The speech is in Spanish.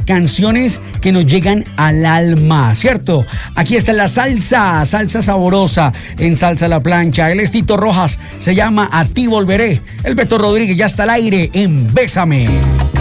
canciones que nos llegan al alma, ¿cierto? Aquí está la salsa saborosa en Salsa a la Plancha. Él es Tito Rojas, se llama A ti volveré. El Beto Rodríguez ya está al aire en Bésame.